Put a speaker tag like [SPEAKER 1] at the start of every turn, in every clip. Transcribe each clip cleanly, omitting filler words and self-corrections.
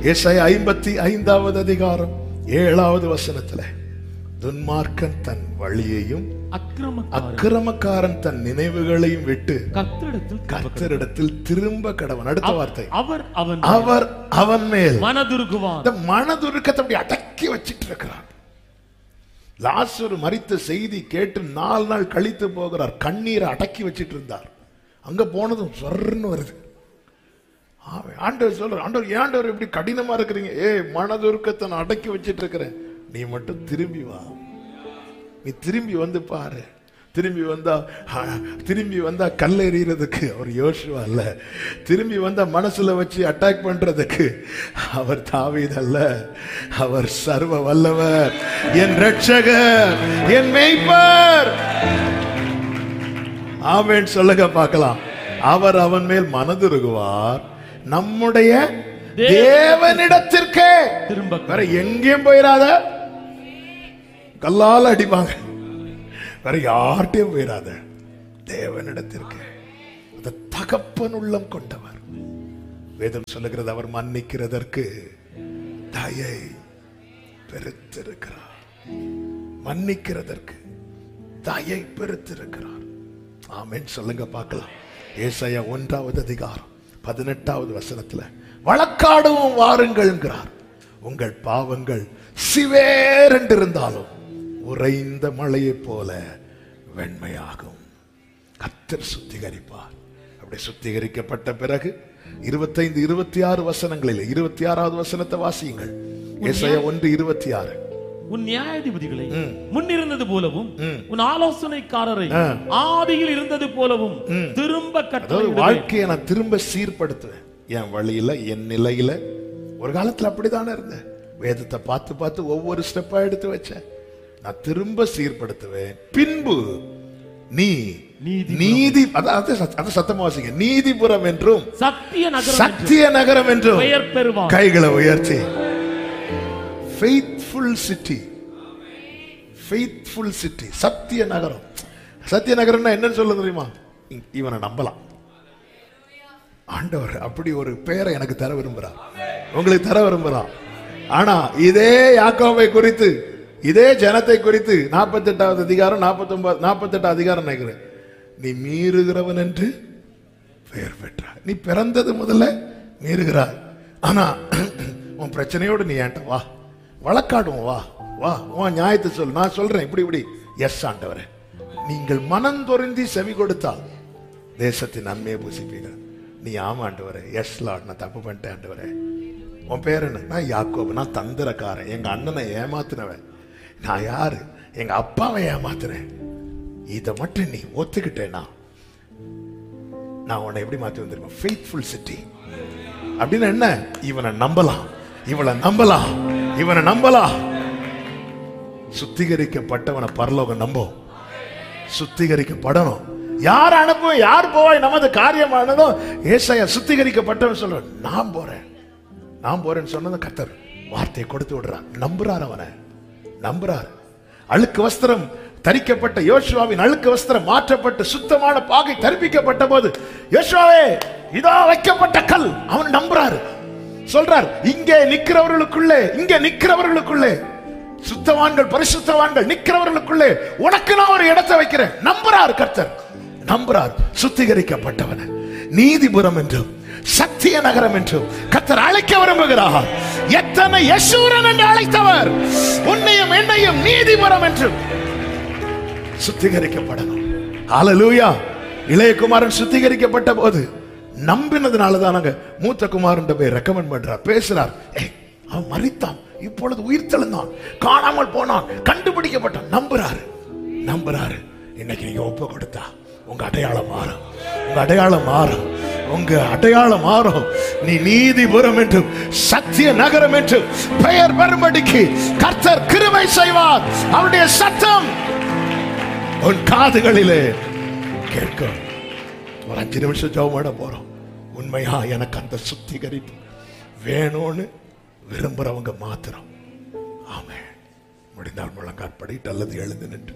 [SPEAKER 1] ஏசாயா 55வது அதிகாரம் 7வது வசனத்துல, துன்மார்க்கன் தன் வழியையும் அக்கிரமக்காரன் தன் நினைவுகளையும் விட்டு கர்த்தரிடத்தில் திரும்ப கடவன். அடுத்த வார்த்தை, அவர் அவன் மேல் மனதுருகுவார். இந்த மனதுருக்கத்தை அப்படி அடக்கி வச்சிட்டு இருக்கிறார். லாசரு மரித்த செய்தி கேட்டு 4 நாள் கழித்து போகிறார். கண்ணீரை அடக்கி வச்சிட்டு இருந்தார். அங்க போனதும் சொர்ன்னு வருது. ஆண்டவர் சொல்ற, ஆண்டவர் ஏன் ஆண்டவர் இப்படி கடினமா இருக்கிறீங்க? மனதுருக்கத்தை நான் அடக்கி வச்சிட்டு இருக்கிறேன், நீ மட்டும் திரும்பி வா, நீ திரும்பி வந்து பாரு. திரும்பி வந்தா கல் எறிகிறதுக்கு அவர் யோசுவா அல்ல, திரும்பி வந்தா மனசுல வச்சு அட்டாக் பண்றதுக்கு அவர் தாவீது அல்ல, அவர் சர்வ வல்லவர், என் ரட்சகர், என் மேய்ப்பர். ஆமென் சொல்லுங்க பார்க்கலாம். அவர் அவன் மேல் மனதுருகுவார், நம்முடைய தேவனிடத்திற்கே திரும்ப. வேற எங்கேயும் போயிடாத, கல்லால் அடிப்பாங்க, வேற யார்ட்டையும் போயிடாத, தேவனிடத்திற்கு. அந்த தகப்பன் உள்ளம் கொண்டவர். வேதம் சொல்லுகிறது, அவர் மன்னிக்கிறதற்கு தயை பெருத்திருக்கிறார். மன்னிக்கிறதற்கு தயை பெருத்திருக்கிறார். ஆமென் சொல்லுங்க பார்க்கலாம். ஏசாயா 1வது அதிகாரம் 18வது வசனத்துல, வழக்காடவும் வாருங்கள்ங்கிறார். உங்கள் பாவங்கள் சிவேரென்றிருந்தாலும் உறைந்த மழையை போல வெண்மையாகும். கர்த்தர் சுத்திகரிப்பார். அப்படி சுத்திகரிக்கப்பட்ட பிறகு 25, 26 வசனங்களில் 26வது வசனத்தை வாசியுங்கள். ஏசாயா 1:26.
[SPEAKER 2] உன் நியாயாதிபதிகளை முன்னிருந்தது போலவும் உன் ஆலோசனைக்காரரை ஆதியில் இருந்தது போலவும் திரும்ப கட்டளையிடுவேன்.
[SPEAKER 1] வாழ்க்கையை நான் திரும்ப சீர்படுத்துவேன். என் வழியில, என் நிலையில. ஒரு காலத்துல அப்படித்தானே இருந்தேன். வேதத்தை பார்த்து பார்த்து ஒவ்வொரு ஸ்டெப்பா எடுத்து வச்சேன். நான் திரும்ப சீர்படுத்துவேன். பின்பு நீ நீதி, அதாவது சத்தமா வாசிங்க, நீதிபுரம் என்றும் சத்திய நகரம் என்றும் பெயர் பெறுவார். கைகளை உயர்த்தி, ஃபெய்த்ஃபுல் சிட்டி, ஃபெய்த்ஃபுல் சிட்டி, சத்திய நகரம். சத்திய நகரம்னா என்னன்னு சொல்ல தெரியுமா? இவனை நம்பலாம். ஆண்டவர் அப்படி ஒரு பெயரை எனக்கு தர விரும்புறார், உங்களுக்கு தர விரும்புறார். ஆனா இதே யாக்கோபை குறித்து, இதே ஜனத்தை குறித்து 48வது அதிகாரம் 48 அதிகாரம் நினைக்கிறேன், நீ மீறுகிறவன் என்று பெயர் பெற்றார். நீ பிறந்தது முதல்ல மீறுகிறாய். ஆனா உன் பிரச்சனையோடு நீ ஏன்ட்ட வா, வழக்காடுவோம், வா வா, உன் நியாயத்தை சொல், நான் சொல்றேன் இப்படி இப்படி. எஸ் ஆண்டவரே, நீங்கள் மனந்தொருந்தி செவி கொடுத்தால் தேசத்தின் நன்மையை பூசிப்பீர்கள். நீ ஆமா ஆண்டவரே, எஸ் லார்ட், நான் தப்பு பண்ணிட்டேன் ஆண்டவரே. உன் பேர் என்ன? நான் யாக்கோபு, நான் தந்திரக்காரன், எங்க அண்ணனை ஏமாத்தினவன். நான் யாரு? எங்க அப்பாவை ஏமாத்துறேன். இதை மட்டும் நீ ஒத்துக்கிட்டேனா நான் உன்னை எப்படி மாத்தி வந்துருவேன்? ஃபெய்த்ஃபுல் சிட்டி அப்படின்னு என்ன? இவனை நம்பலாம், இவளை நம்பலாம், இவனை நம்பலாம். சுத்திகரிக்கப்பட்டவனை பரலோகம் நம்பும். சுத்திகரிக்கப்படணும். யார் அனுப்பும், யார் போவாய், நமது காரியமானதும். ஏசாயா சுத்திகரிக்கப்பட்டவன் சொல்ற, நான் போறேன், நான் போறேன்னு சொன்னது கர்த்தர் வார்த்தையை கொடுத்து விடுறார். நம்புறார், அவனை நம்புறார். அழுக்கு வஸ்திரம் தரிக்கப்பட்ட யோசுவாவின் அழுக்கு வஸ்திரம் மாற்றப்பட்டு சுத்தமான பாகை தரிப்பிக்கப்பட்ட போது, யோசுவாவே இதோ வைக்கப்பட்ட கல், அவன் நம்புறாரு. சொல்றார், இங்கே நிக்கிறவர்களுக்குள்ளே, இங்கே நிக்கிறவர்களுக்குள்ளே, சுத்தவான்கள் பரிசுத்தவான்கள் நிக்கிறவர்களுக்குள்ளே உனக்கு நான் ஒரு இடத்தை வைக்கிறேன். நம்புறார் கர்த்தர், நம்புறார். சுத்திகரிக்கப்பட்டவன நீதிபுரம் என்றும் சத்திய நகரம் என்றும் கர்த்தர் அழைக்க விரும்புகிறார். எத்தனை யசூரன் என்று அழைத்தவர் உன்னையும் என்னையும் நீதிபுரம் என்றும் சுத்திகரிக்கப்படணும். ஹல்லேலூயா. இளைய குமாரன் சுத்திகரிக்கப்பட்ட போது நம்பினதுனாலதான் நாங்க மூத்த குமாரன் போய் ரெக்கமெண்ட் பண்றார், பேசுறார். அவன் மரித்தான், இப்பொழுது உயிர் தெழுந்தான், காணாமல் போனான், கண்டுபிடிக்கப்பட்டான். நம்புறாரு, நம்புறாரு. இன்னைக்கு நீங்க ஒப்பு கொடுத்தா உங்க அடையாளம் மாறும், உங்க அடையாளம் மாறும், உங்க அடையாளம் மாறும். நீ நீதிபுரம் என்றும் சத்திய நகரம் என்றும் பெயர் பெறும்படிக்கு கர்த்தர் கிருபை செய்வார். அவருடைய சத்தம் உன் காதுகளிலே கேட்கும். ஒரு 5 நிமிஷம் ஜெபம் பண்ண போறோம். உண்மையா எனக்கு அந்த சுத்திகரிப்பு வேணும்னு விரும்புறவங்க மாத்திரம் ஆமென். முடிந்தால் முழங்கால் படிட்டு அல்லது எழுந்து நின்று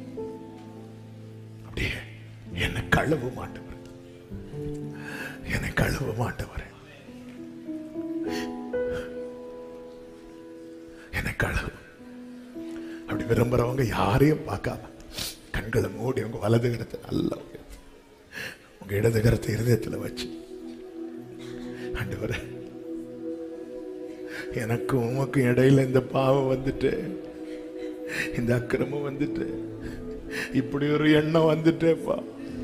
[SPEAKER 1] அப்படியே என்னை கழுவ மாட்டவர், என்னை கழுவ மாட்டவர். என்னை கழுவு. அப்படி விரும்புறவங்க யாரையும் பார்க்காம கண்களை மூடி உங்க வலது கரத்தை நல்லா உங்க இடது கரத்தை இருதயத்தில் வச்சு, ஆண்டவரே எனக்கும் உமக்கும் இடையில இந்த பாவம் வந்துட்டு, இந்த அக்கிரமம் வந்துட்டு, இப்படி ஒரு எண்ணம் வந்துட்டேப்பா,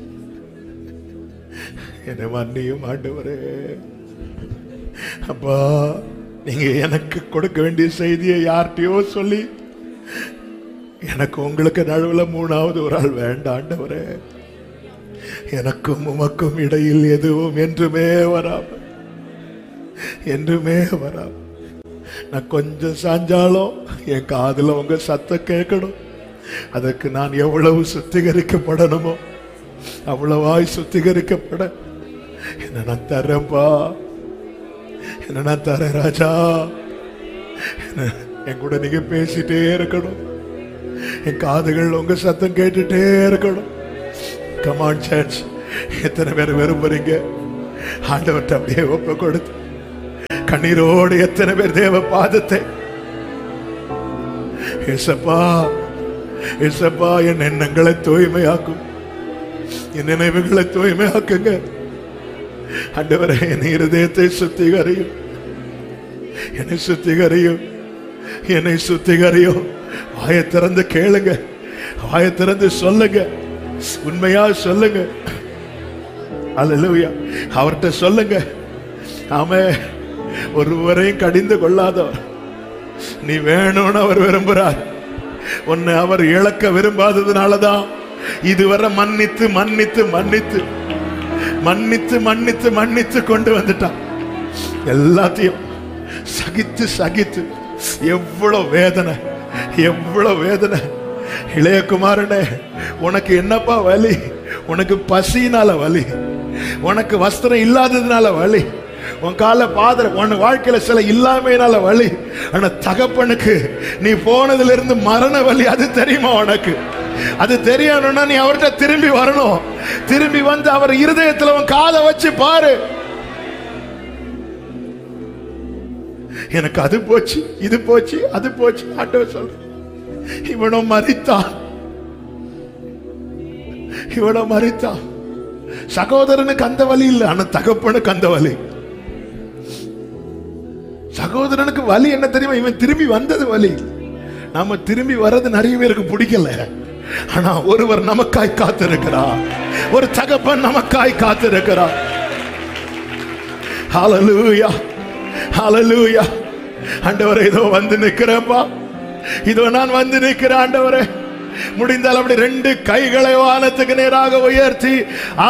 [SPEAKER 1] என்னை மன்னியும் ஆண்டவரே. அப்பா, நீங்க எனக்கு கொடுக்க வேண்டிய செய்தியை யார்கிட்டயோ சொல்லி எனக்கு உங்களுக்கு நடுவுல மூணாவது ஒரு ஆள் வேண்டாம் ஆண்டவரே. எனக்கும் உமக்கும் இடையில் எதுவும் என்றுமே வராம, என்றுமே வராம, நான் கொஞ்சம் சாஞ்சாலும் என் காதுல உங்க சத்தம் கேட்கணும். அதற்கு நான் எவ்வளவு சுத்திகரிக்கப்படணுமோ அவ்வளவாய் சுத்திகரிக்கப்பட என்ன நான் தரேன்பா, என்ன நான் தரேன் ராஜா. என் கூட நீங்க பேசிட்டே இருக்கணும், என் காதுகள் உங்க சத்தம் கேட்டுட்டே இருக்கணும். கமான் சர்ச், எத்தனை பேர் விரும்புறீங்க ஆண்டவர்கிட்ட அப்படியே ஒப்பு கொடுத்து கண்ணீரோடு எத்தனை பேர் தேவ பாதத்தை, ஏசப்பா ஏசப்பா என் எண்ணங்களை தூய்மையாக்கும், என் நினைவுகளை தூய்மையாக்குங்க ஆண்டவரே. என் இருதயத்தை சுத்திகரியும், என்னை சுத்திகரியும், என்னை சுத்திகரியும். வாயை திறந்து கேளுங்க, வாயை திறந்து சொல்லுங்க, உண்மையா சொல்லுங்க. அல்லேலூயா. அவர்கிட்ட சொல்லுங்க. ஆமென். ஒருவரையும் கடிந்து கொள்ளாதவர், நீ வேணும்னு அவர் விரும்புறார். உன்னை அவர் இழக்க விரும்பாததுனாலதான் இதுவரை மன்னித்து மன்னித்து மன்னித்து மன்னித்து மன்னித்து மன்னித்து கொண்டு வந்துட்டான். எல்லாத்தையும் சகித்து சகித்து எவ்வளவு வேதனை, எவ்வளவு வேதனை. இளையகுமாரனே, உனக்கு என்னப்பா வலி? உனக்கு பசினால வலி, உனக்கு வஸ்திரம் இல்லாததுனால வலி, உன் கால பாதர உன் வாழ்க்கையில சில இல்லாமையினால வலி. ஆனா தகப்பனுக்கு நீ போனதுல இருந்து மரண வலி, அது தெரியுமா உனக்கு? அது தெரியணும்னா நீ அவர்கிட்ட திரும்பி வரணும். திரும்பி வந்து அவர் இருதயத்துல உன் காதை வச்சு பாரு. எனக்கு அது போச்சு, இது போச்சு, அது போச்சு. ஆண்டவர் சொல்ற, இவனும் மரித்தான், இவனும் மரித்தான். சகோதரனுக்கு அந்த வலி இல்லை, ஆனா தகப்பனுக்கு அந்த வலி. சகோதரனுக்கு வலி என்ன தெரியுமா? இவன் திரும்பி வந்தது வலி. நாம திரும்பி வர்றது நிறைய பேருக்கு பிடிக்கல. ஆனா ஒருவர் நமக்காய் காத்திருக்கிறார், ஒரு தகப்பன் நமக்காய் காத்திருக்கிறார். ஹல்லேலூயா, ஹல்லேலூயா. ஆண்டவரே, இதோ வந்து நிக்கிறேன்ப்பா, இதோ நான் வந்து நிக்கிறேன் ஆண்டவரே. முடிந்தால் அப்படி ரெண்டு கைகளை வானத்துக்கு நேராக உயர்த்தி